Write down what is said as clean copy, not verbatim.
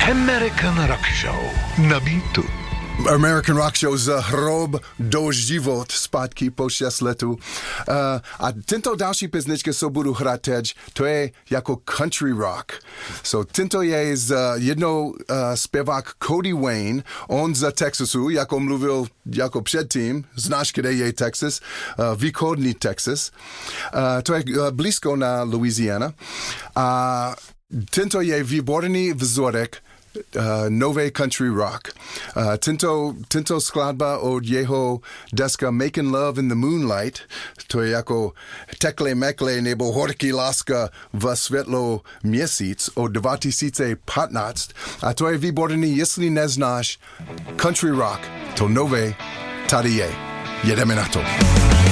American Rock Show na Beatu. American Rock Show z hrob do život zpátky po 6 letů. A tento další písničky, co budu hrát teď, to je jako country rock. So tento je z jednou zpěvák Cody Wayne, on z Texasu, jako mluvil jako předtím, znáš, kde je Texas, východní Texas. To je blízko na Louisiana. A tento je výborný vzorek nové country rock. Tento skladba od jeho deska Making Love in the Moonlight, to je jako tekle mekle nebo horký láska v světlo měsíc od 2015. A to je výborný, jestli neznáš country rock, to nové tady je. Jedeme na to.